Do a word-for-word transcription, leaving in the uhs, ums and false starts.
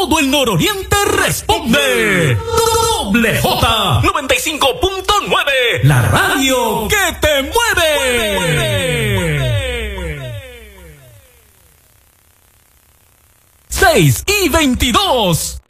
todo el nororiente responde. Doble J noventa y cinco punto nueve, la radio que te mueve. seis y veintidós.